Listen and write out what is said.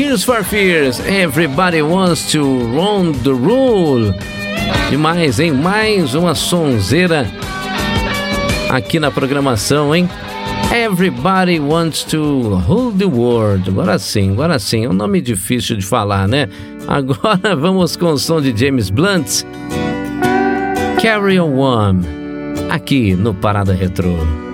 Tears for Fears, Everybody Wants to Run the Rule. Demais, hein? Mais uma sonzeira aqui na programação, hein? Everybody Wants to Rule the World. Agora sim, é um nome difícil de falar, né? Agora vamos com o som de James Blunt, Carry On, aqui no Parada Retrô.